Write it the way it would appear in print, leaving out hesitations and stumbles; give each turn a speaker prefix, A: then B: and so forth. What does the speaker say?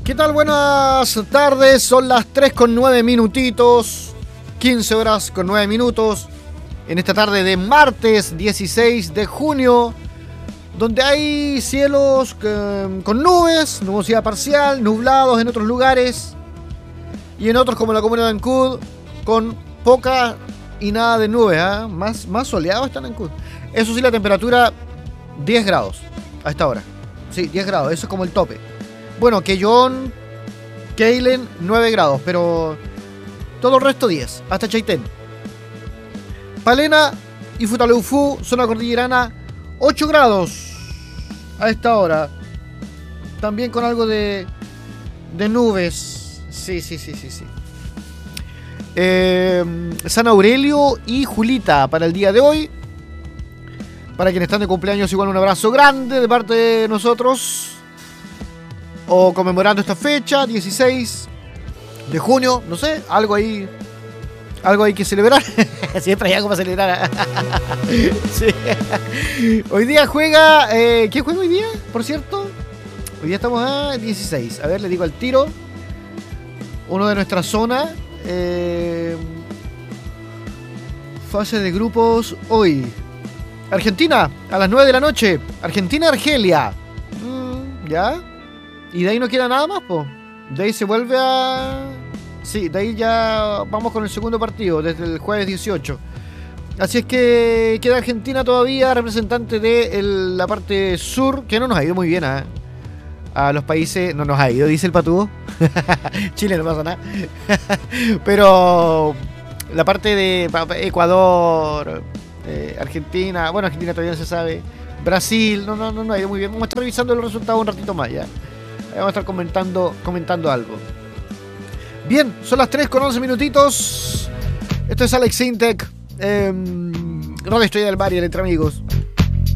A: ¿Qué tal? Buenas tardes, son las 3 con 9 minutitos, 15 horas con 9 minutos, en esta tarde de martes 16 de junio, donde hay cielos con nubes, nubosidad parcial, nublados en otros lugares, y en otros como la comuna de Ancud, con poca y nada de nubes, ¿eh? Más soleado está en Ancud. Eso sí, la temperatura 10 grados a esta hora. Sí, 10 grados, eso es como el tope. Bueno, Quellón, Keilen, 9 grados, pero todo el resto 10, hasta Chaitén. Palena y Futaleufú, zona cordillerana, 8 grados a esta hora. También con algo de nubes. Sí. San Aurelio y Julita para el día de hoy. Para quienes están de cumpleaños, igual un abrazo grande de parte de nosotros. O conmemorando esta fecha, 16 de junio, no sé, algo ahí que celebrar. Siempre hay algo para celebrar. Sí. Hoy día juega, ¿quién juega hoy día, por cierto? Hoy día estamos a 16, a ver, le digo al tiro. Uno de nuestra zona, fase de grupos hoy. Argentina, a las 9 de la noche, Argentina-Argelia. ¿Ya? Y de ahí no queda nada más, po. De ahí se vuelve a... Sí, de ahí ya vamos con el segundo partido, desde el jueves 18. Así es que queda Argentina todavía, representante de la parte sur, que no nos ha ido muy bien a los países... No nos ha ido, dice el Patúo. Chile no pasa nada. Pero la parte de Ecuador, Argentina... Bueno, Argentina todavía no se sabe. Brasil, no ha ido muy bien. Vamos a estar revisando los resultados un ratito más ya. Vamos a estar comentando algo. Bien, son las 3 con 11 minutitos. Esto es Alex Intec. Radio Estrella del Mar y el Entre Amigos.